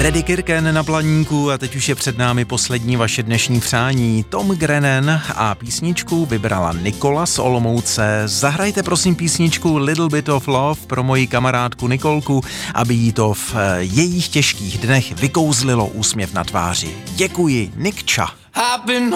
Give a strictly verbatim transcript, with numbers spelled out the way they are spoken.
Reddy Kirken na Planíku a teď už je před námi poslední vaše dnešní přání. Tom Grennan a písničku vybrala Nikola z Olomouce. Zahrajte prosím písničku Little Bit of Love pro moji kamarádku Nikolku, aby jí to v jejich těžkých dnech vykouzlilo úsměv na tváři. Děkuji, Nikča.